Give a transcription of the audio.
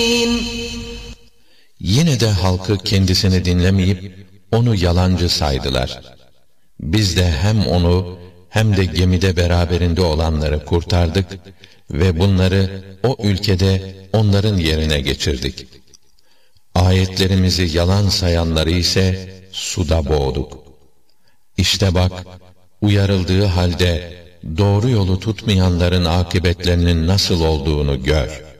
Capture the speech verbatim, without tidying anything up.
Yine de halkı kendisini dinlemeyip onu yalancı saydılar. Biz de hem onu hem de gemide beraberinde olanları kurtardık ve bunları o ülkede onların yerine geçirdik. Ayetlerimizi yalan sayanları ise suda boğduk. İşte bak, uyarıldığı halde doğru yolu tutmayanların akıbetlerinin nasıl olduğunu gör.